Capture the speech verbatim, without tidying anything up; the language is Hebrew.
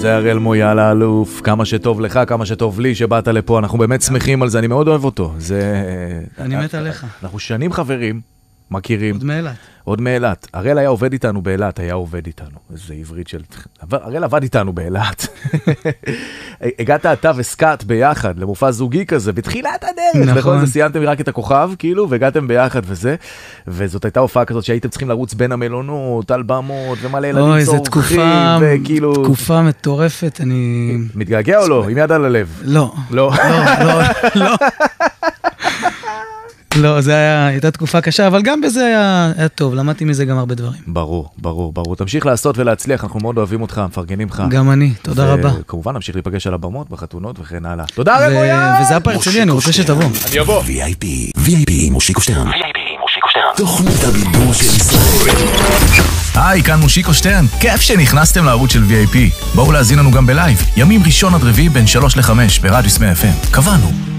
זה הראל מויאל האלוף, כמה שטוב לך, כמה שטוב לי שבאת לפה, אנחנו באמת שמחים על זה, אני מאוד אוהב אותו. אני מת עליך. אנחנו שנים חברים, מכירים. עוד מאילת. עוד מאילת. הראל היה עובד איתנו באילת, היה עובד איתנו. איזה עברית של... הראל עבד איתנו באילת. הגעת אתה וסקאט ביחד, למופע זוגי כזה, בתחילת הדרך. נכון. סיימתם רק את הכוכב, כאילו, והגעתם ביחד וזה. וזאת הייתה הופעה כזאת שהייתם צריכים לרוץ בין המלונות, על במות, ומלא ילדים צורכים, וכאילו... תקופה מטורפת, אני... מתגעגע או לא? עם יד על הלב? לא. לא. לא, לא. לא, זה היה, הייתה תקופה קשה, אבל גם בזה היה, היה טוב, למדתי מזה גם הרבה דברים. ברור, ברור, ברור. תמשיך לעשות ולהצליח, אנחנו מאוד אוהבים אותך, מפרגנים לך. גם אני, תודה רבה. וכמובן, נמשיך להיפגש על הבמות, בחתונות וכן הלאה. תודה רבה, מויאל! וזה הפרק שלי, אני רוצה שתבוא. אני אבוא. וי איי פי, וי איי פי, מושיקו שטרן. וי איי פי, מושיקו שטרן. תוכנית הבידור של ישראל. היי, כאן מושיקו שטרן. כיף שנכנסתם לערוץ של וי איי פי. בואו להזין לנו גם בלייב. ימים ראשון עד רביעי בין שלוש לחמש ברדיו סמי אף אם. קבענו.